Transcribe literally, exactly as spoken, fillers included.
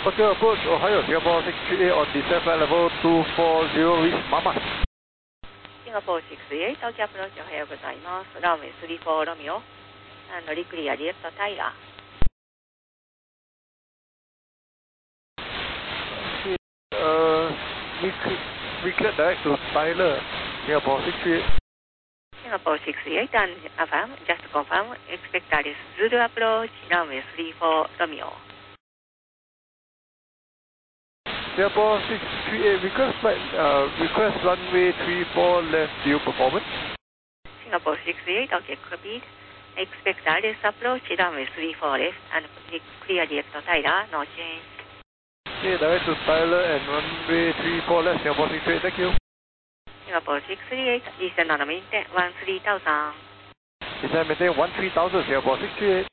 Hotel approach, Ohio, Singapore six three eight on descent flight level two four zero, reach Mama. Singapore six three eight, Tokyo approach, おはようございます。ランウェイスリーフォーロミオ、乗りクリア、ディレクトタイラー。 Uh, we could, we could direct to Tyler, Singapore six three eight. Singapore six three eight, and affirm, just confirm, expect Alice Zulu approach, runway three four Romeo. Singapore six three eight, request flight, uh, request runway three four left view performance. Singapore six three eight, okay, copied. Expect Alice approach, runway three four left, and clear direct to Tyler, no change. Okay, direct to Tyler and runway three four left, Singapore six three eight, thank you. Singapore six three eight, descend on the maintain one three thousand. Descend maintain one three thousand, Singapore six three eight.